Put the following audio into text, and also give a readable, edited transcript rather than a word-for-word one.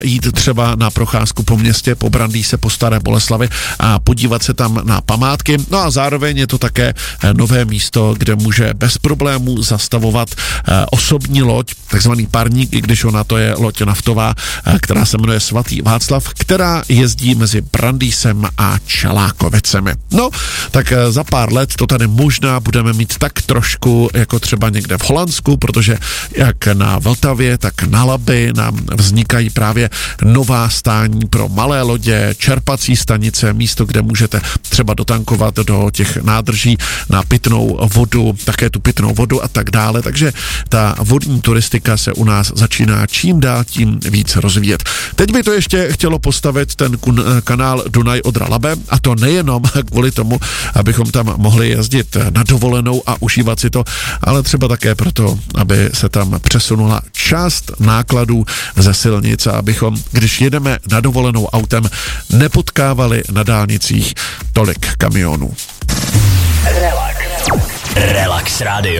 jít třeba na procházku po městě, po Brandýse, po Staré Boleslavi a podívat se tam na památky. No a zároveň je to také nové místo, kde může bez problémů zastavovat osobní loď, takzvaný parník, i když ona to je loď naftová, která se jmenuje Svatý Václav, která jezdí mezi Brandýsem a Čelákovicemi. No, tak za pár let to tady možná budeme mít tak trošku jako třeba někde v Holandsku, protože jak na Vltavě, tak na Labi nám vznikají právě nová stání pro malé lodě, čerpací stanice, místo, kde můžete třeba dotankovat do těch nádrží na pitnou vodu, také tu pitnou vodu a tak dále, takže ta vodní turistika se u nás začíná čím dál tím víc rozvíjet. Teď by to ještě chtělo postavit ten kanál Dunaj-Odra-Labe a to nejenom kvůli tomu, abychom tam mohli jezdit na dovolenou a užívat si to, ale třeba také proto, aby se tam přesunula část nákladů ze silnic a abychom, když jedeme na dovolenou autem, nepotkávali na dálnicích tolik kamionů. Relax Radio.